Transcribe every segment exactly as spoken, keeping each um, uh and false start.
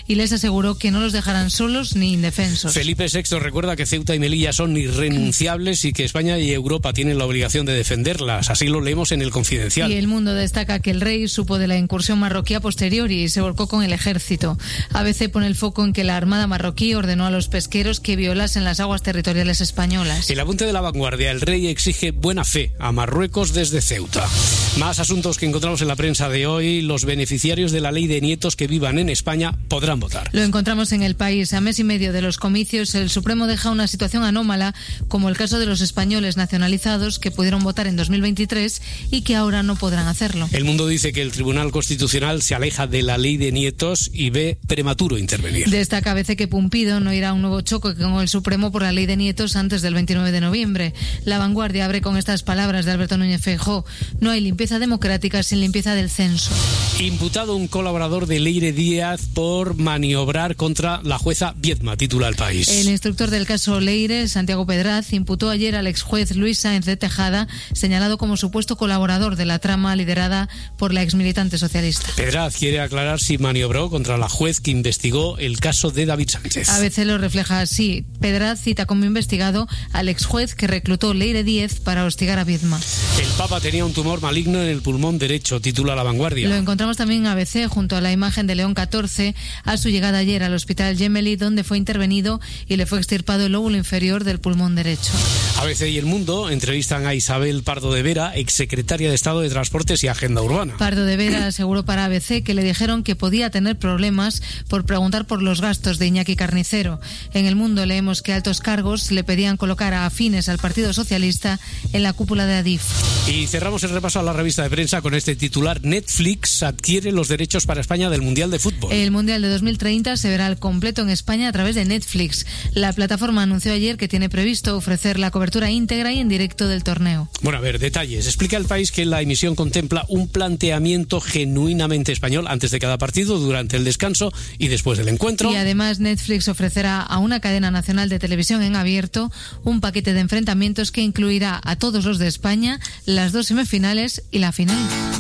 y les aseguró que no los dejarán solos ni indefensos. Felipe sexto recuerda que Ceuta y Melilla son irrenunciables y que España y Europa tienen la obligación de defenderlas. Así lo leemos en El Confidencial. Y El Mundo destaca que el rey supo de la incursión marroquí a posteriori y se volcó con el ejército. A B C pone el foco en que la Armada marroquí ordenó a los pesqueros que violasen las aguas territoriales españolas. El apunte de La Vanguardia: el rey exige buena fe a Marruecos desde Ceuta. Más asuntos que encontramos en la prensa de hoy. Los beneficiarios de la ley de nietos que vivan en España podrán votar. Lo encontramos en El País. A mes y medio de los comicios, el Supremo deja una situación anómala, como el caso de los españoles nacionalizados que pudieron votar en dos mil veintitrés y que ahora no podrán hacerlo. El Mundo dice que el Tribunal Constitucional se aleja de la ley de nietos y ve prematuro intervenir. Destaca a veces que Pumpido no irá a un nuevo choque con el Supremo por la ley de nietos antes del veintinueve de noviembre. La Vanguardia abre con estas palabras de Alberto Núñez Feijóo: no hay limpieza democrática sin limpieza del censo. Imputado un colaborador de Leire Díaz por maniobrar contra la jueza Viedma, titula El País. El instructor del caso Leire, Santiago Pedraz, imputó ayer al exjuez Luis Sáenz de Tejada, señalado como supuesto colaborador de la trama liderada por la exmilitante socialista. Pedraz quiere aclarar si maniobró contra la juez que investigó el caso de David Sánchez. A B C lo refleja así. Pedraz cita como investigado al exjuez que reclutó Leire Díaz para hostigar a Viedma. El Papa tenía un tumor maligno en el pulmón derecho, titula La Vanguardia. Lo encontramos también en A B C junto a la imagen de León catorce a su llegada ayer al hospital Gemelli, donde fue intervenido y le fue extirpado el lóbulo inferior del pulmón derecho. A B C y El Mundo entrevistan a Isabel Pardo de Vera, exsecretaria de Estado de Transportes y Agenda Urbana. Pardo de Vera aseguró para A B C que le dijeron que podía tener problemas por preguntar por los gastos de Iñaki Carnicero. En El Mundo leemos que altos cargos le pedían colocar a afines al Partido Socialista en la cúpula de Adif. Y cerramos el repaso a la revista de prensa con este titular: Netflix adquiere los derechos para España del Mundial de Fútbol. El Mundial de dos mil treinta se verá al completo en España a través de Netflix. La plataforma anunció ayer que tiene previsto ofrecer la cobertura íntegra y en directo del torneo. Bueno, a ver, detalles. Explica El País que la emisión contempla un planteamiento genuinamente español antes de cada partido, durante el descanso y después del encuentro. Y además Netflix ofrecerá a una cadena nacional de televisión en abierto un paquete de enfrentamientos que incluirá a todos los de España, las dos semifinales y la final.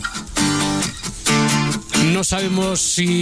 No sabemos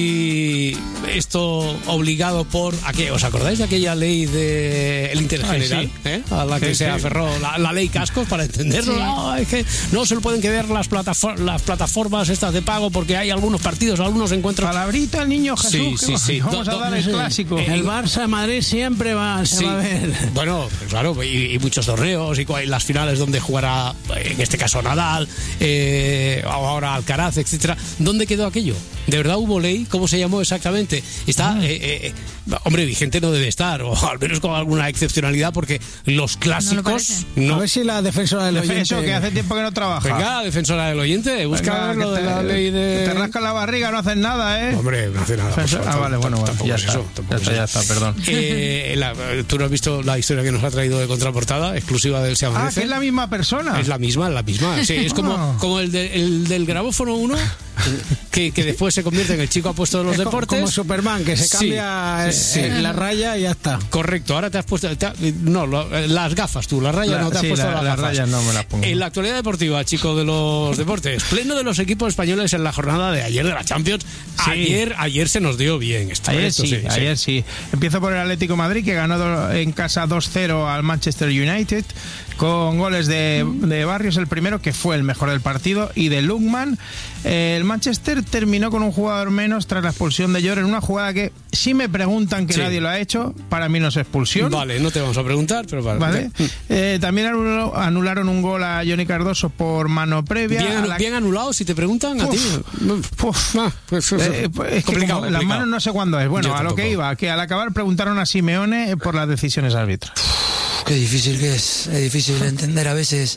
si esto obligado por... ¿a qué? ¿Os acordáis de aquella ley del interés general? Sí. ¿eh? A la que sí, se sí. aferró la, la ley Cascos, para entenderlo. Sí. No, es que no se lo pueden quedar las, plataform- las plataformas estas de pago porque hay algunos partidos, algunos encuentros... Palabrita, el niño Jesús. Sí, sí, sí. Vamos do, do, a dar el sí. clásico. Eh, el Barça Madrid siempre va, se sí. va a ver. Bueno, claro, y, y muchos torneos y las finales donde jugará, en este caso Nadal, eh, ahora Alcaraz, etcétera. ¿Dónde quedó aquello? ¿De verdad hubo ley? ¿Cómo se llamó exactamente? Está, ah. eh, eh, hombre, vigente no debe estar, o al menos con alguna excepcionalidad, porque los clásicos... No, no. A ver si la defensora del Defenso, oyente... que hace tiempo que no trabaja. Venga, defensora del oyente, busca Venga, lo de te, la ley de... Te rascas la barriga, no haces nada, ¿eh? Hombre, no hace nada. Pues, ah, vale, bueno, bueno, ya, es está, eso, ya está, ya está, perdón. Eh, la, ¿Tú no has visto la historia que nos ha traído de contraportada, exclusiva del Se Amanece? Ah, que es la misma persona. Es la misma, la misma. Sí, es como, oh. como el, de, el del grabófono uno, que, que después se convierte en el chico apuesto de los es deportes. Como Superman, que se cambia sí, sí, sí. la raya y ya está. Correcto, ahora te has puesto... Te ha, no, lo, las gafas tú, las rayas la, no te has sí, puesto la, las, las gafas. rayas no me las pongo. En la actualidad deportiva, chico de los deportes, pleno de los equipos españoles en la jornada de ayer de la Champions. Sí. Ayer ayer se nos dio bien esto. Ayer esto, sí, sí, ayer sí. sí. Empiezo por el Atlético de Madrid, que ganó en casa dos cero al Manchester United, con goles de, de Barrios, el primero, que fue el mejor del partido, y de Lukman. El Manchester terminó con un jugador menos tras la expulsión de Llor en una jugada que, si me preguntan que sí. nadie lo ha hecho, para mí no es expulsión. Vale, no te vamos a preguntar, pero vale. ¿Vale? Eh, también anuló, anularon un gol a Johnny Cardoso por mano previa. Bien, la... bien anulado, si te preguntan a uf, ti. Uf, ah, pues, eh, pues, es que complicado, las manos no sé cuándo es. Bueno, Yo a tampoco. Lo que iba, que al acabar preguntaron a Simeone por las decisiones árbitras. Qué difícil que es, es difícil de entender a veces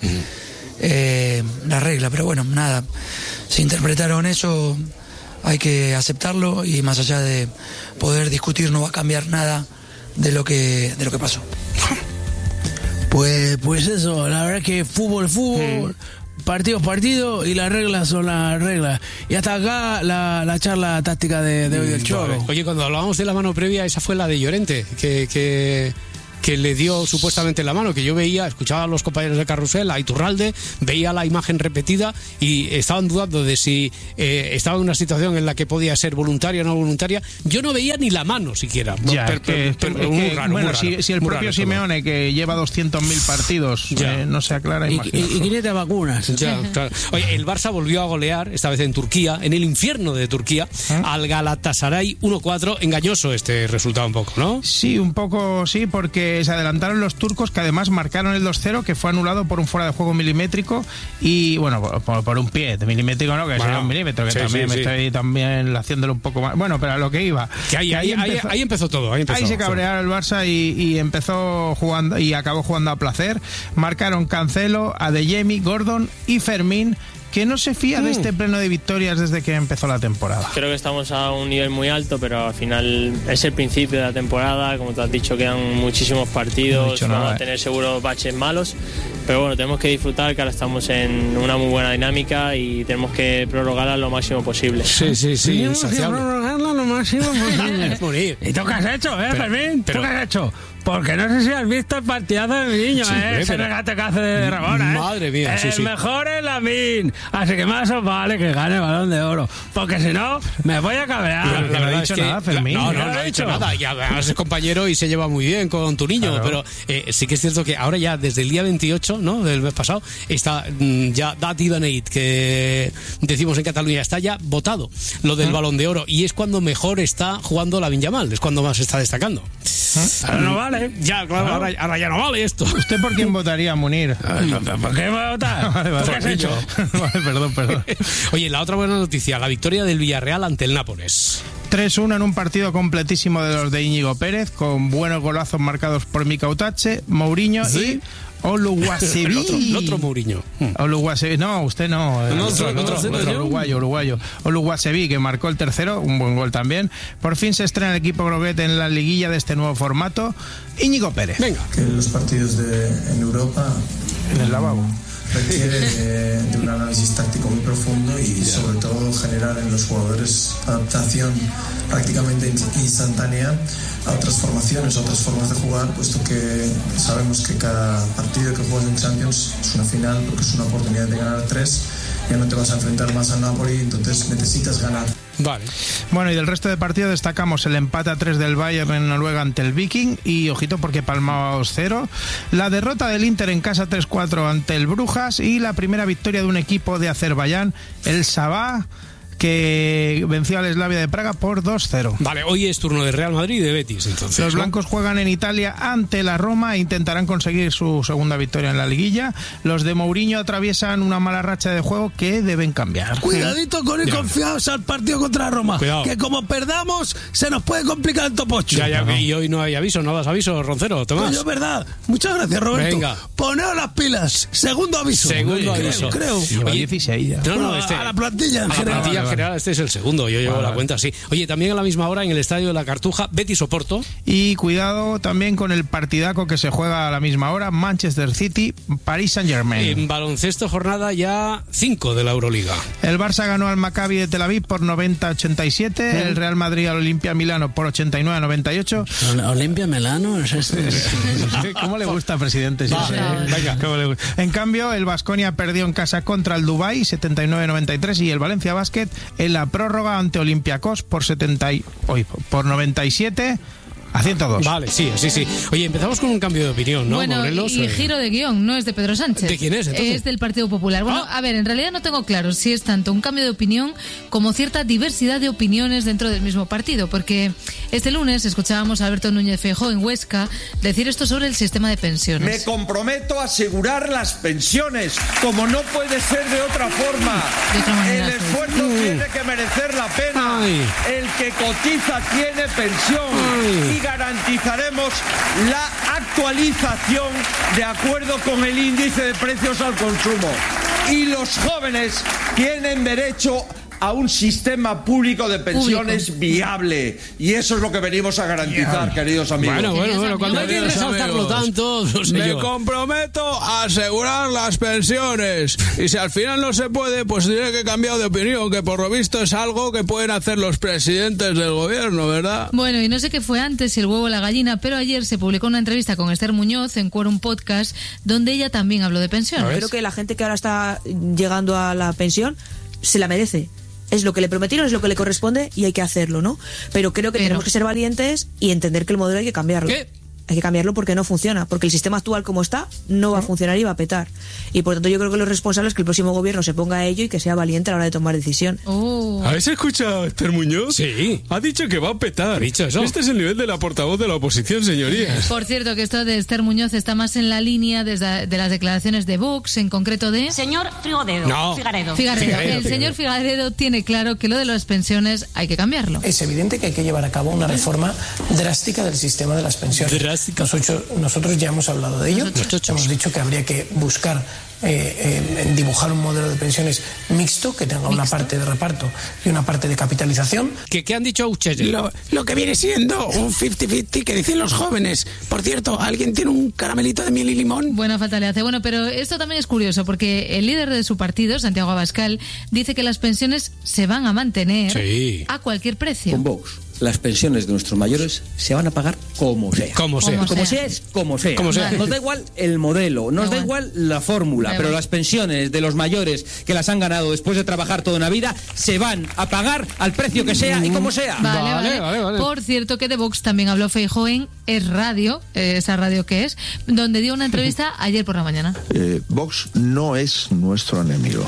eh, la regla, pero bueno, nada, se interpretaron eso, hay que aceptarlo y más allá de poder discutir no va a cambiar nada de lo que de lo que pasó. Pues, pues eso, la verdad es que fútbol, fútbol, sí. partido, partido y las reglas son las reglas. Y hasta acá la, la charla táctica de, de hoy del Cholo. Oye, cuando hablábamos de la mano previa, esa fue la de Llorente, que... que... que le dio supuestamente la mano, que yo veía, escuchaba a los compañeros de Carrusel, a Iturralde, veía la imagen repetida y estaban dudando de si eh, estaba en una situación en la que podía ser voluntaria o no voluntaria. Yo no veía ni la mano siquiera. Ya, pero, que, pero, pero, que, muy raro, bueno, muy raro, si, si el muy propio raro Simeone, que lleva doscientos mil partidos, eh, no se aclara, y, imagino. y, y quinientas vacunas. Ya, claro. Oye, el Barça volvió a golear, esta vez en Turquía, en el infierno de Turquía, ¿Eh? al Galatasaray uno cuatro. Engañoso este resultado un poco, ¿no? Sí, un poco sí, porque se adelantaron los turcos, que además marcaron el dos cero, que fue anulado por un fuera de juego milimétrico y, bueno, por, por un pie, de milimétrico no, que bueno, sería un milímetro, que sí, también sí, me sí. estoy también haciéndolo un poco más. Bueno, pero a lo que iba. Que ahí, que ahí, ahí, empezó, ahí empezó todo. Ahí, empezó, ahí se cabrearon el Barça y, y empezó jugando y acabó jugando a placer. Marcaron Cancelo, Adeyemi, Gordon y Fermín, que no se fía mm. de este pleno de victorias desde que empezó la temporada. Creo que estamos a un nivel muy alto, pero al final es el principio de la temporada. Como te has dicho, quedan muchísimos partidos, no vamos a tener seguro baches malos, pero bueno, tenemos que disfrutar, que ahora estamos en una muy buena dinámica y tenemos que prorrogarla lo máximo posible. Sí, sí, sí. Tenemos que prorrogarla lo máximo posible. ¿Y tú qué has hecho, eh, pero, Fermín? Pero, ¿tú qué has hecho? Porque no sé si has visto el partidazo de mi niño, sí, ¿eh? Ese regate que hace de Rabona, ¿eh? Madre mía, sí, el sí. mejor es Lamine. Así que más os vale que gane el Balón de Oro. Porque si no, me voy a cabrear. Pero que no ha dicho nada, Fermín. No, no, no, no ha dicho nada. Y además es compañero y se lleva muy bien con tu niño. Claro. Pero eh, sí que es cierto que ahora ya, desde el día veintiocho, ¿no?, del mes pasado, está mm, ya Dat Ibaneit, que decimos en Cataluña, está ya votado lo del ¿Mm? Balón de Oro. Y es cuando mejor está jugando Lamine Yamal. Es cuando más está destacando. ¿Mm? Ahora no vale. Ya, claro. Ahora, ahora ya no vale esto. ¿Usted por quién votaría, Munir? ¿Por qué voy a votar? Vale, vale. ¿Qué has hecho? Vale, perdón, perdón. Oye, la otra buena noticia, la victoria del Villarreal ante el Nápoles. tres uno en un partido completísimo de los de Íñigo Pérez, con buenos golazos marcados por Mika Utache, Mourinho ¿Sí? y Oluwasebi. El otro, el otro Mourinho. Oluwasebi, no, usted no. El no, otro, otro, otro, otro, otro, uruguayo, uruguayo. Oluwasebi, que marcó el tercero, un buen gol también. Por fin se estrena el equipo groguete en la liguilla de este nuevo formato. Íñigo Pérez. Venga. Que los partidos de, en Europa... En el lavabo. Requiere de, de un análisis táctico muy profundo y sobre todo generar en los jugadores adaptación prácticamente instantánea a otras formaciones, a otras formas de jugar, puesto que sabemos que cada partido que juegas en Champions es una final, porque es una oportunidad de ganar tres, ya no te vas a enfrentar más al Napoli, entonces necesitas ganar. Vale. Bueno, y del resto de partidos destacamos el empate a tres del Bayern en Noruega ante el Viking, y ojito porque palmaba dos cero, la derrota del Inter en casa tres cuatro ante el Brujas y la primera victoria de un equipo de Azerbaiyán, el Sabah, que venció al Slavia de Praga por dos cero. Vale, hoy es turno de Real Madrid y de Betis, entonces. Los ¿no? blancos juegan en Italia ante la Roma e intentarán conseguir su segunda victoria en la liguilla. Los de Mourinho atraviesan una mala racha de juego que deben cambiar. Cuidadito con ir ya. confiados al partido contra Roma. Cuidado. Que como perdamos, se nos puede complicar el topocho. Ya, ya, no. Y hoy no hay aviso, no das aviso, Roncero, Tomás. Coño, es verdad. Muchas gracias, Roberto. Venga. Poneos las pilas. Segundo aviso. Segundo Oye, aviso. Creo. creo. Oye, dieciséis ya. No, no, bueno, este, a la plantilla en a general. la plantilla en general, este es el segundo. Yo llevo vale, la vale. cuenta, sí. Oye, también a la misma hora en el Estadio de la Cartuja, Betis Oporto. Y cuidado también con el partidaco que se juega a la misma hora, Manchester City, Paris Saint-Germain. En baloncesto, jornada ya cinco de la Euroliga. El Barça ganó al Maccabi de Tel Aviv por noventa a ochenta y siete, ¿Eh? el Real Madrid al Olimpia Milano por ochenta y nueve a noventa y ocho. Olimpia Milano es este. ¿Cómo le gusta, presidente? Sí, Va, sí. venga. ¿Cómo le gusta? En cambio, el Baskonia perdió en casa contra el Dubái setenta y nueve a noventa y tres y el Valencia Basket en la prórroga ante Olympiacos por setenta y, hoy, por noventa y siete a ciento dos. Vale, sí, sí, sí. Oye, empezamos con un cambio de opinión, ¿no, Bueno, Morelos? y giro de guión, no es de Pedro Sánchez. ¿De quién es, entonces? Es del Partido Popular. Bueno, Ah. a ver, en realidad no tengo claro si es tanto un cambio de opinión como cierta diversidad de opiniones dentro del mismo partido, porque este lunes escuchábamos a Alberto Núñez Feijóo en Huesca decir esto sobre el sistema de pensiones. Me comprometo a asegurar las pensiones, como no puede ser de otra forma. De otra manera, El sí. esfuerzo Uh. tiene que merecer la pena. Ay. El que cotiza tiene pensión. Ay. Y garantizaremos la actualización de acuerdo con el índice de precios al consumo. Y los jóvenes tienen derecho a un sistema público de pensiones público. viable. Y eso es lo que venimos a garantizar, yeah. queridos amigos. Bueno, bueno, bueno, cuando hay que resaltarlo tanto, no sé me yo. comprometo a asegurar las pensiones. Y si al final no se puede, pues diré que he cambiado de opinión, que por lo visto es algo que pueden hacer los presidentes del gobierno, ¿verdad? Bueno, y no sé qué fue antes, si el huevo o la gallina, pero ayer se publicó una entrevista con Esther Muñoz en Quorum Podcast, donde ella también habló de pensiones. Creo que la gente que ahora está llegando a la pensión se la merece. Es lo que le prometieron, es lo que le corresponde y hay que hacerlo, ¿no? Pero creo que pero... tenemos que ser valientes y entender que el modelo hay que cambiarlo. ¿Qué? Hay que cambiarlo porque no funciona, porque el sistema actual como está no va a funcionar y va a petar. Y por tanto yo creo que lo responsable es que el próximo gobierno se ponga a ello y que sea valiente a la hora de tomar decisión. Oh. ¿Habéis escuchado a Esther Muñoz? Sí. Ha dicho que va a petar. ¿Ha dicho eso? Este es el nivel de la portavoz de la oposición, señorías. Por cierto, que esto de Esther Muñoz está más en la línea desde de las declaraciones de Vox, en concreto de... Señor Figaredo. No. Figaredo. Figaredo. Figaredo, El Figaredo. señor Figaredo tiene claro que lo de las pensiones hay que cambiarlo. Es evidente que hay que llevar a cabo una reforma drástica del sistema de las pensiones. Drástica. Nosotros, nosotros ya hemos hablado de ello. Nosotros. Hemos dicho que habría que buscar eh, eh, dibujar un modelo de pensiones mixto, que tenga ¿Mixto? una parte de reparto y una parte de capitalización. ¿Qué, qué han dicho ustedes? Lo, lo que viene siendo un cincuenta cincuenta que dicen los jóvenes. Por cierto, ¿alguien tiene un caramelito de miel y limón? Buena falta le hace. Bueno, pero esto también es curioso, porque el líder de su partido, Santiago Abascal, dice que las pensiones se van a mantener sí. a cualquier precio. Con Vox, las pensiones de nuestros mayores se van a pagar como sea. Como sea. Como, como sea es como sea. Como sea. Nos da igual el modelo, nos da igual la fórmula, pero las pensiones de los mayores que las han ganado después de trabajar toda una vida se van a pagar al precio que sea y como sea. Vale, Vale, vale. vale, vale. Por cierto, que de Vox también habló Feijóo en Es Radio, eh, esa radio que es, donde dio una entrevista ayer por la mañana. Eh, Vox no es nuestro enemigo,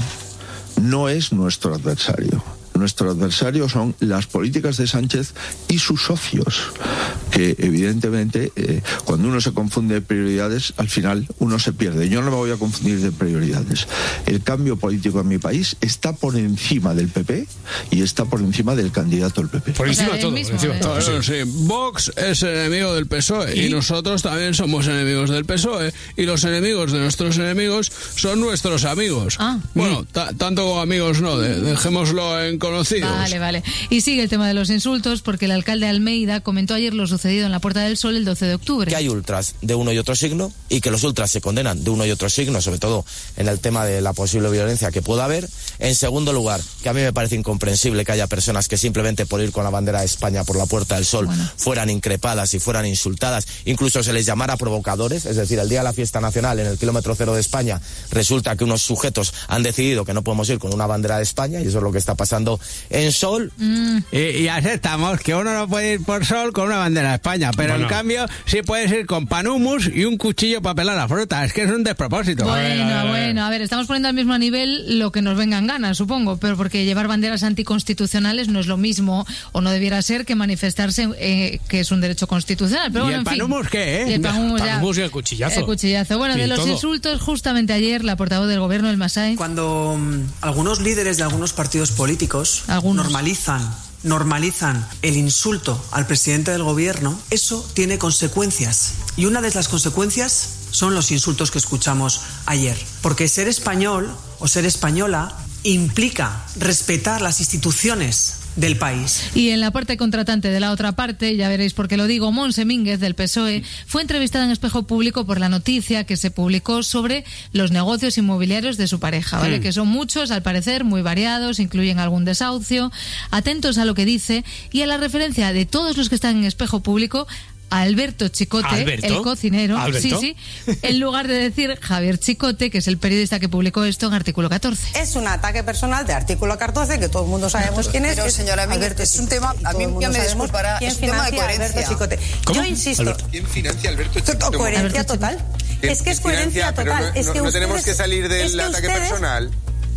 no es nuestro adversario. Nuestro adversario son las políticas de Sánchez y sus socios, que evidentemente eh, cuando uno se confunde de prioridades, al final uno se pierde. Yo no me voy a confundir de prioridades. El cambio político en mi país está por encima del P P y está por encima del candidato del P P. Por encima O sea, de todo. mismo, por encima de todo, Bueno, sí. sí. Vox es enemigo del P S O E y, ¿Y? nosotros también somos enemigos del P S O E y los enemigos de nuestros enemigos son nuestros amigos. Ah. Bueno, ta- tanto como amigos no, de- dejémoslo en conocidos. Vale, vale. Y sigue el tema de los insultos, porque el alcalde Almeida comentó ayer lo sucedido en la Puerta del Sol el doce de octubre. Que hay ultras de uno y otro signo y que los ultras se condenan de uno y otro signo, sobre todo en el tema de la posible violencia que pueda haber. En segundo lugar, que a mí me parece incomprensible que haya personas que simplemente por ir con la bandera de España por la Puerta del Sol bueno. fueran increpadas y fueran insultadas, incluso se les llamara provocadores, es decir, el día de la fiesta nacional en el kilómetro cero de España resulta que unos sujetos han decidido que no podemos ir con una bandera de España y eso es lo que está pasando en Sol. Mm. Y, y aceptamos que uno no puede ir por Sol con una bandera de España, pero bueno. en cambio sí puedes ir con panumus y un cuchillo para pelar la fruta. Es que es un despropósito. Bueno, A ver, a ver, a ver. bueno, a ver, estamos poniendo al mismo nivel lo que nos vengan ganas, supongo, pero porque llevar banderas anticonstitucionales no es lo mismo, o no debiera ser, que manifestarse, eh, que es un derecho constitucional. Pero ¿Y bueno, el en fin. panumus qué, eh? Y el panumus, ya. Panumus y el cuchillazo. El cuchillazo. Bueno, Y de los todo. insultos, justamente ayer, la portavoz del gobierno, el Masai. Cuando um, algunos líderes de algunos partidos políticos Algunos. normalizan normalizan el insulto al presidente del gobierno, eso tiene consecuencias. Y una de las consecuencias son los insultos que escuchamos ayer. Porque ser español o ser española implica respetar las instituciones del país. Y en la parte contratante de la otra parte, ya veréis por qué lo digo, Montse Mínguez, del P S O E, fue entrevistada en Espejo Público por la noticia que se publicó sobre los negocios inmobiliarios de su pareja, ¿vale? Mm. Que son muchos, al parecer, muy variados, incluyen algún desahucio. Atentos a lo que dice y a la referencia de todos los que están en Espejo Público a Alberto Chicote, ¿Alberto? el cocinero, ¿Alberto? sí, sí, en lugar de decir Javier Chicote, que es el periodista que publicó esto en Artículo catorce. Es un ataque personal de Artículo catorce, que todo el mundo sabemos quién es. Pero, es señora Mínguez, es un tema, a mí ya me disculpará, ¿quién es un tema de financia a coherencia. Alberto Chicote? ¿Cómo? Yo insisto. Alberto. ¿Quién financia a Alberto Chicote? Coherencia total. Es que es coherencia pero total. no, es que no ustedes, tenemos que salir del es que ataque ustedes, personal.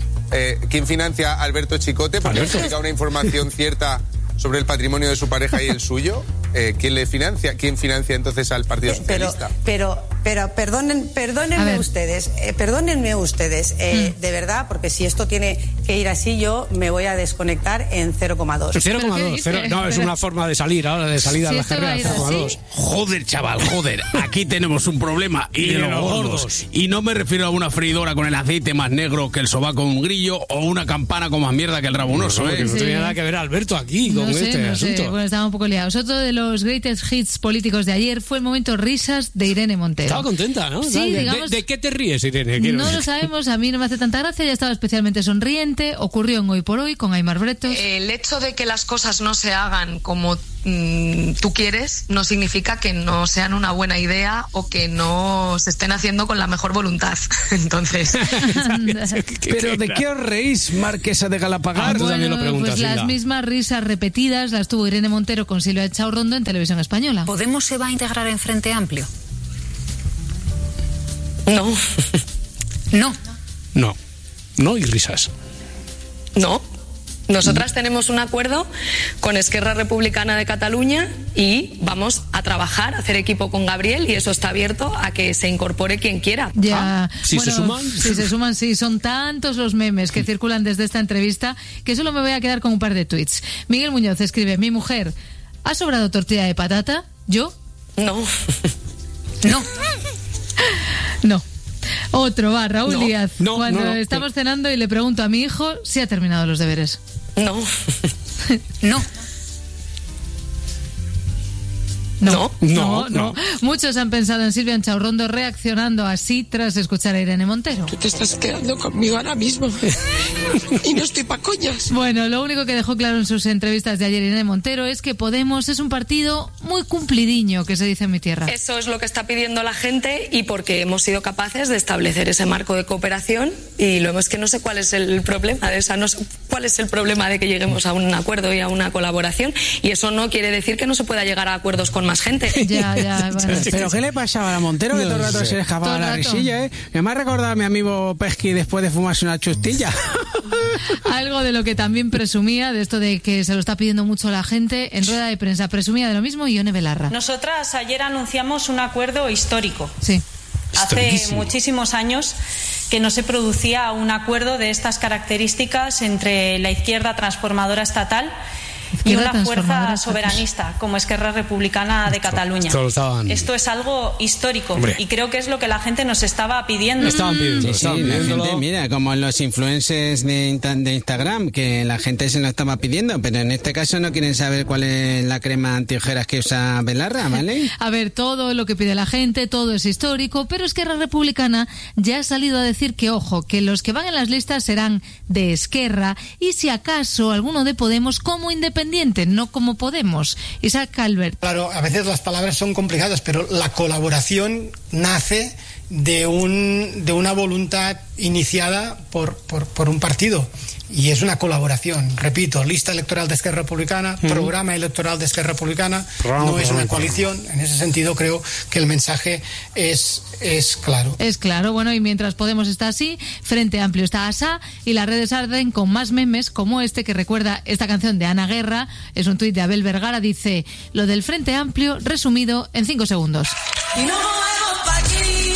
Eh, ¿Quién financia a Alberto Chicote? Porque Alberto. explica una información cierta sobre el patrimonio de su pareja y el suyo. Eh, ¿Quién le financia? ¿Quién financia entonces al Partido pero, Socialista? pero pero perdonen, perdónenme ustedes, eh, perdónenme ustedes, eh, mm. de verdad, porque si esto tiene que ir así, yo me voy a desconectar en cero coma dos. cero coma dos, no, es una forma de salir ahora, de salida si a las carreras, cero coma dos. Joder, chaval, joder, aquí tenemos un problema, y, y de, de los gordos. gordos. Y no me refiero a una freidora con el aceite más negro que el sobaco de un grillo, o una campana con más mierda que el rabunoso, no, ¿eh? No, no sí. tenía nada que ver Alberto aquí no con sé, este no asunto. Sé. Bueno, estaba un poco liados. Otro de los greatest hits políticos de ayer fue el momento risas de Irene Montero. Estaba contenta, ¿no? Sí, ¿De, digamos, de, ¿De qué te ríes, Irene? Quiero no ver. Lo sabemos, a mí no me hace tanta gracia, ella estaba especialmente sonriente, ocurrió en Hoy por Hoy con Aimar Bretos. El hecho de que las cosas no se hagan como mmm, tú quieres no significa que no sean una buena idea o que no se estén haciendo con la mejor voluntad. Entonces... ¿Pero de qué os reís, Marquesa de Galapagar? Ah, bueno, también lo preguntas, pues las mismas risas repetidas las tuvo Irene Montero con Silvia Echaurrondo en Televisión Española. ¿Podemos se va a integrar en Frente Amplio? No. No. No. No y risas. No. Nosotras tenemos un acuerdo con Esquerra Republicana de Cataluña y vamos a trabajar, a hacer equipo con Gabriel, y eso está abierto a que se incorpore quien quiera. Ya. Ah, si bueno, se suman. Si se suman, sí. Son tantos los memes que circulan desde esta entrevista que solo me voy a quedar con un par de tweets. Miguel Muñoz escribe: mi mujer, ¿ha sobrado tortilla de patata? ¿Yo? No. No. No. Otro va, Raúl no, Díaz. No, Cuando no, no, estamos cenando y le pregunto a mi hijo si ha terminado los deberes. No. No. No. No, no, no. Muchos han pensado en Silvia Echaurrondo reaccionando así tras escuchar a Irene Montero. Tú te estás quedando conmigo ahora mismo y no estoy pa' coñas. Bueno, lo único que dejó claro en sus entrevistas de ayer Irene Montero es que Podemos es un partido muy cumplidiño, que se dice en mi tierra. Eso es lo que está pidiendo la gente y porque hemos sido capaces de establecer ese marco de cooperación y luego es que no sé cuál es el problema de esa, no sé cuál es el problema de que lleguemos a un acuerdo y a una colaboración, y eso no quiere decir que no se pueda llegar a acuerdos con más gente. Ya, ya, bueno. ¿Pero qué le pasaba a Montero? No que todo el rato sé. se le escapaba la risilla, ¿eh? Que me ha recordado a mi amigo Pesqui después de fumarse una chustilla. Algo de lo que también presumía, de esto de que se lo está pidiendo mucho la gente, en rueda de prensa presumía de lo mismo Ione Belarra. Nosotras ayer anunciamos un acuerdo histórico. Sí. Hace muchísimos años que no se producía un acuerdo de estas características entre la izquierda transformadora estatal y una fuerza soberanista como Esquerra Republicana de Cataluña. Esto es algo histórico. Hombre. Y creo que es lo que la gente nos estaba pidiendo. Estaban pidiendo, sí, estaban sí, pidiendo. La gente, mira, como los influencers de, de Instagram, que la gente se lo estaba pidiendo, pero en este caso no quieren saber cuál es la crema antiojeras que usa Belarra, ¿vale? A ver, todo lo que pide la gente, todo es histórico, pero Esquerra Republicana ya ha salido a decir que, ojo, que los que van en las listas serán de Esquerra y si acaso alguno de Podemos como independiente, no como Podemos. Isaac Calvert. Claro, a veces las palabras son complicadas, pero la colaboración nace de un de una voluntad iniciada por, por, por un partido. Y es una colaboración, repito, lista electoral de Esquerra Republicana, uh-huh. programa electoral de Esquerra Republicana, programa, no es una coalición. En ese sentido creo que el mensaje es, es claro. Es claro, bueno, y mientras Podemos está así, Frente Amplio está asá, y las redes arden con más memes como este que recuerda esta canción de Ana Guerra, es un tuit de Abel Vergara, dice, lo del Frente Amplio resumido en cinco segundos. Y no movemos pa' aquí,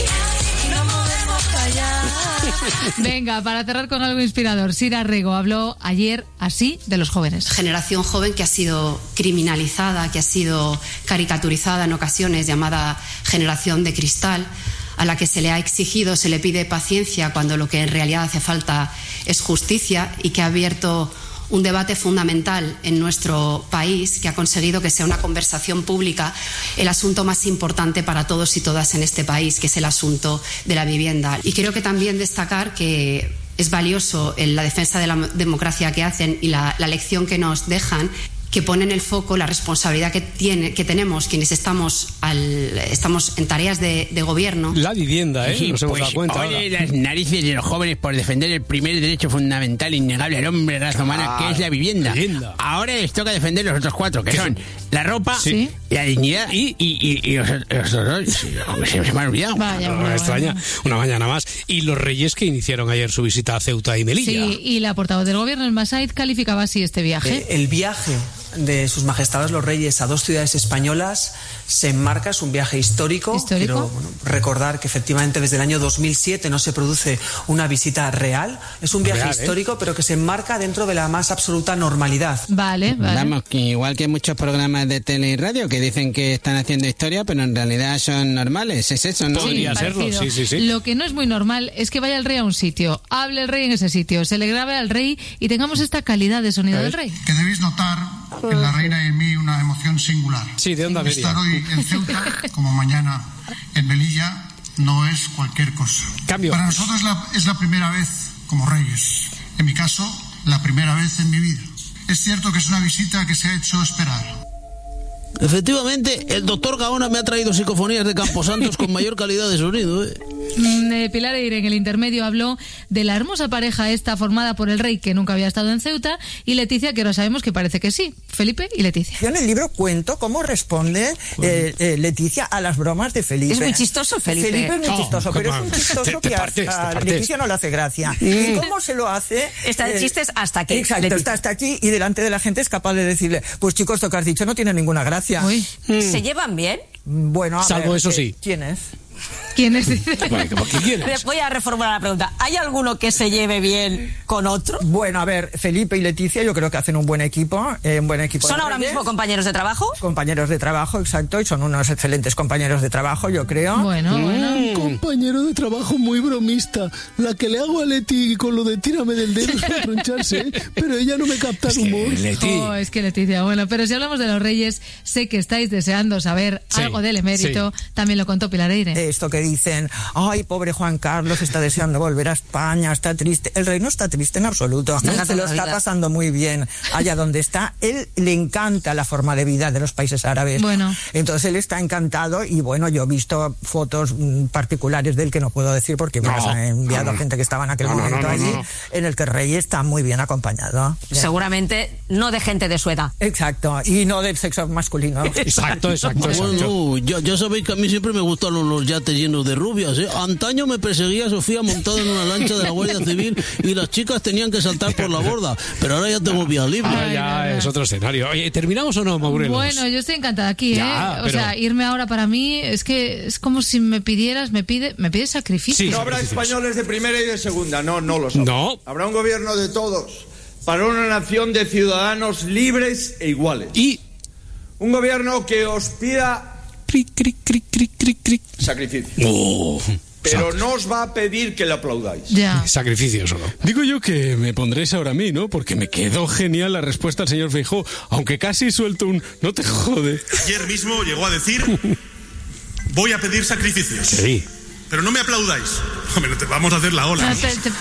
y no movemos pa' allá. Venga, para cerrar con algo inspirador, Sira Rego habló ayer así de los jóvenes. Generación joven que ha sido criminalizada, que ha sido caricaturizada en ocasiones, llamada generación de cristal, a la que se le ha exigido, se le pide paciencia cuando lo que en realidad hace falta es justicia, y que ha abierto un debate fundamental en nuestro país que ha conseguido que sea una conversación pública el asunto más importante para todos y todas en este país, que es el asunto de la vivienda. Y creo que también destacar que es valioso en la defensa de la democracia que hacen y la, la lección que nos dejan, que ponen el foco la responsabilidad que tiene que tenemos quienes estamos al estamos en tareas de, de gobierno. La vivienda, ¿eh? Sí, Nos hemos pues, dado cuenta. Oye, las narices de los jóvenes por defender el primer derecho fundamental innegable al hombre, raza humana, ah, que es la vivienda. vivienda. Ahora les toca defender los otros cuatro, que son la ropa, ¿sí? la dignidad y, y, y, y los, los otros. Se, se me han olvidado. Vaya, no, no me extraña. Una mañana más. Y los reyes que iniciaron ayer su visita a Ceuta y Melilla. Sí, y la portavoz del gobierno, el Masaid, calificaba así este viaje. El, el viaje de sus majestades los reyes a dos ciudades españolas se enmarca, es un viaje histórico. ¿Histórico? Quiero bueno, recordar que efectivamente desde el año dos mil siete no se produce una visita real. Es un viaje Real, ¿eh? histórico, pero que se enmarca dentro de la más absoluta normalidad. Vale, vale. Vamos, que igual que muchos programas de tele y radio que dicen que están haciendo historia, pero en realidad son normales. Es eso, ¿no? Podría serlo, parecido. sí, sí, sí. Lo que no es muy normal es que vaya el rey a un sitio, hable el rey en ese sitio, se le grabe al rey y tengamos esta calidad de sonido del rey. Que debéis notar en la reina y en mí una emoción singular. Sí, de onda media. Estar hoy en Ceuta, como mañana en Melilla, no es cualquier cosa. Cambio. Para nosotros es la, es la primera vez como reyes. En mi caso, la primera vez en mi vida. Es cierto que es una visita que se ha hecho esperar. Efectivamente, el doctor Gaona me ha traído psicofonías de Camposantos con mayor calidad de sonido, ¿eh? Pilar Eire en el intermedio habló de la hermosa pareja esta formada por el rey que nunca había estado en Ceuta y Leticia, que ahora sabemos que parece que sí. Felipe y Leticia. Yo en el libro cuento cómo responde eh, eh, Leticia a las bromas de Felipe. Es muy chistoso, Felipe. Felipe es muy Oh, chistoso, pero es un chistoso te, te que partes, hasta te partes. Leticia no le hace gracia. Mm. ¿Y cómo se lo hace? Está de Eh, chistes hasta aquí. Exacto, Leticia. está hasta aquí y delante de la gente es capaz de decirle, pues chicos, lo que has dicho no tiene ninguna gracia. Uy. ¿Se llevan bien? Bueno, a Salvo ver, eso ¿qué- sí. ¿Quién es? ¿Quién es? Bueno, ¿qué quieres? Voy a reformular la pregunta. ¿Hay alguno que se lleve bien con otro? Bueno, a ver, Felipe y Leticia yo creo que hacen un buen equipo, eh, un buen equipo. ¿Son de ahora reyes. mismo compañeros de trabajo? Compañeros de trabajo, exacto, y son unos excelentes compañeros de trabajo, yo creo. Bueno, bueno. Un compañero de trabajo muy bromista. La que le hago a Leti con lo de tírame del dedo es para troncharse, ¿eh? Pero ella no me capta el humor. Leti. Oh, es que Leticia, bueno, pero si hablamos de los reyes, sé que estáis deseando saber Sí, algo del emérito, también lo contó Pilar Eire. Esto que dicen, ay, pobre Juan Carlos, está deseando volver a España, está triste. El rey no está triste en absoluto. Está Se lo está vida. pasando muy bien allá donde está. Él le encanta la forma de vida de los países árabes. Bueno. Entonces él está encantado y bueno, yo he visto fotos mm, particulares de él que no puedo decir porque me No, las ha enviado no, no. gente que estaba en aquel No, no, momento no, no, allí, no. en el que el rey está muy bien acompañado. Seguramente no de gente de su edad. Exacto, y no del sexo masculino. Exacto, exacto, exacto. Bueno, ya, ya sabéis que a mí siempre me gustaron los yates llenos de rubias, ¿eh? Antaño me perseguía Sofía montada en una lancha de la Guardia Civil y las chicas tenían que saltar por la borda, pero ahora ya tengo vía libre. Ahora ya es otro escenario. Oye, ¿terminamos o no, Maurelos? Bueno, yo estoy encantada aquí, Ya, ¿eh? O pero- sea, irme ahora para mí es que es como si me pidieras, me pide, me pides sacrificio. No habrá españoles de primera y de segunda, no, no lo son. No. Habrá un gobierno de todos, para una nación de ciudadanos libres e iguales. Y un gobierno que os pida cric, cric, cric, cric, cric, cric. sacrificio. Oh, Pero no os va a pedir que le aplaudáis. Ya. sacrificio solo. Digo yo que me pondréis ahora a mí, ¿no? Porque me quedó genial la respuesta al señor Feijóo, aunque casi suelto un no te jode. Ayer mismo llegó a decir, voy a pedir sacrificios. Sí. Pero no me aplaudáis. Hombre, no te vamos a hacer la ola. No, te- te-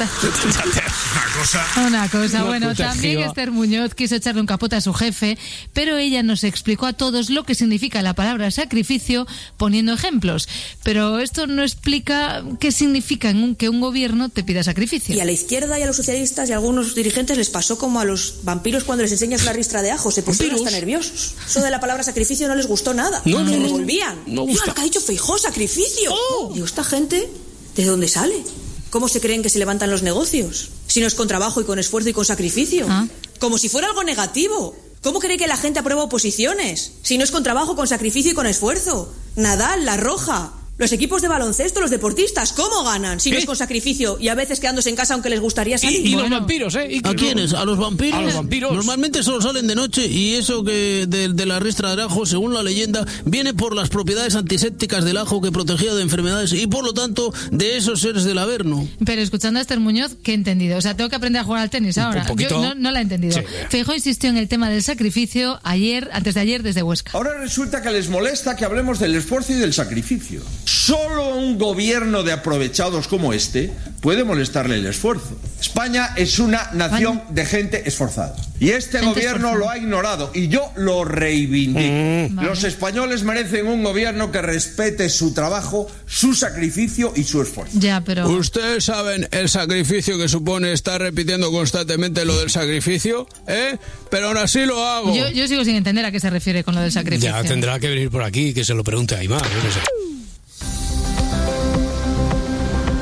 Una cosa. Una cosa, Una bueno, puta también jiba. Esther Muñoz quiso echarle un capote a su jefe, pero ella nos explicó a todos lo que significa la palabra sacrificio poniendo ejemplos. Pero esto no explica qué significa en un- que un gobierno te pida sacrificio. Y a la izquierda y a los socialistas y a algunos dirigentes les pasó como a los vampiros cuando les enseñas una ristra de ajo, se pusieron hasta nerviosos. Eso de la palabra sacrificio no les gustó nada. No, no, se no, revolvían. no Mira gusta. lo que ha dicho Feijóo, sacrificio. Digo, esta gente, ¿de dónde sale? ¿Cómo se creen que se levantan los negocios? Si no es con trabajo y con esfuerzo y con sacrificio. Ah. Como si fuera algo negativo. ¿Cómo cree que la gente aprueba oposiciones? Si no es con trabajo, con sacrificio y con esfuerzo. Nadal, La Roja. Los equipos de baloncesto, los deportistas, ¿cómo ganan? Si no ¿Eh? es con sacrificio y a veces quedándose en casa aunque les gustaría salir. Y, y los vampiros, ¿eh? Y- ¿A quiénes? ¿A los vampiros? A los vampiros. Normalmente solo salen de noche y eso que de, de la ristra del ajo, según la leyenda, viene por las propiedades antisépticas del ajo que protegía de enfermedades y por lo tanto de esos seres del Averno. Pero escuchando a Esther Muñoz, ¿qué he entendido? O sea, tengo que aprender a jugar al tenis ahora. poquito. Yo no, no la he entendido. Sí. Feijóo insistió en el tema del sacrificio ayer, antes de ayer, desde Huesca. Ahora resulta que les molesta que hablemos del esfuerzo y del sacrificio. Solo un gobierno de aprovechados como este puede molestarle el esfuerzo. España es una nación de gente esforzada. Y este Gente gobierno esforzada. lo ha ignorado y yo lo reivindico. Vale. Los españoles merecen un gobierno que respete su trabajo, su sacrificio y su esfuerzo. Ya, pero... ¿Ustedes saben el sacrificio que supone estar repitiendo constantemente lo del sacrificio? ¿Eh? Pero aún así lo hago. Yo, yo sigo sin entender a qué se refiere con lo del sacrificio. Ya tendrá que venir por aquí y que se lo pregunte a Aymar. Yo qué sé.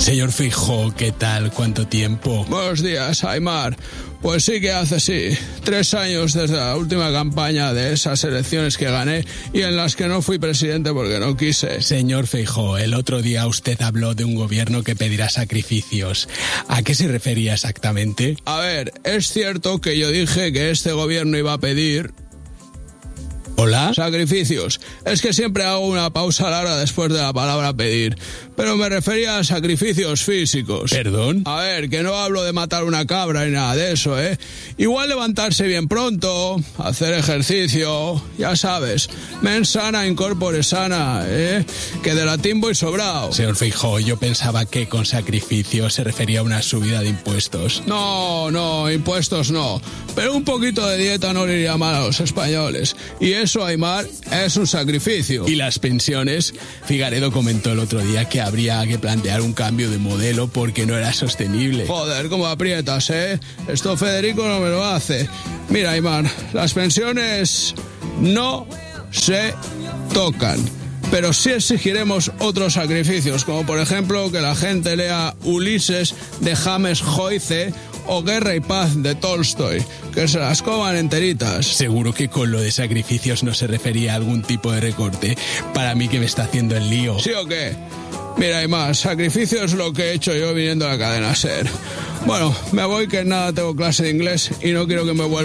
Señor Feijóo, ¿qué tal? ¿Cuánto tiempo? Buenos días, Aimar. Pues sí que hace sí. Tres años desde la última campaña de esas elecciones que gané y en las que no fui presidente porque no quise. Señor Feijóo, el otro día usted habló de un gobierno que pedirá sacrificios. ¿A qué se refería exactamente? A ver, es cierto que yo dije que este gobierno iba a pedir... ¿Hola? Sacrificios. Es que siempre hago una pausa larga después de la palabra pedir. Pero me refería a sacrificios físicos. ¿Perdón? A ver, que no hablo de matar una cabra ni nada de eso, ¿eh? Igual levantarse bien pronto, hacer ejercicio, ya sabes. Mens sana in corpore sana, ¿eh? Que de latín voy sobrado. Señor Feijóo, yo pensaba que con sacrificios se refería a una subida de impuestos. No, no, impuestos no. Pero un poquito de dieta no le iría mal a los españoles. Y eso, Aimar, es un sacrificio. ¿Y las pensiones? Figaredo comentó el otro día que habría que plantear un cambio de modelo porque no era sostenible. Joder, cómo aprietas, ¿eh? Esto Federico no me lo hace. Mira, Aimar, las pensiones no se tocan. Pero sí exigiremos otros sacrificios, como por ejemplo que la gente lea Ulises de James Joyce o Guerra y Paz de Tolstoy, que se las coman enteritas. Seguro que con lo de sacrificios no se refería a algún tipo de recorte. Para mí que me está haciendo el lío. ¿Sí o qué? Mira, hay más. Sacrificio es lo que he hecho yo viniendo a la cadena SER. Bueno, me voy que nada tengo clase de inglés y no quiero que me vuelva